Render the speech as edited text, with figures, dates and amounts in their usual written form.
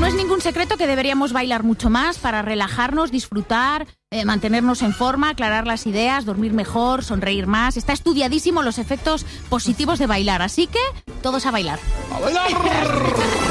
es ningún secreto que deberíamos bailar mucho más para relajarnos, disfrutar, mantenernos en forma, aclarar las ideas, dormir mejor, sonreír más. Está estudiadísimo los efectos positivos de bailar, así que todos a bailar. ¡A bailar!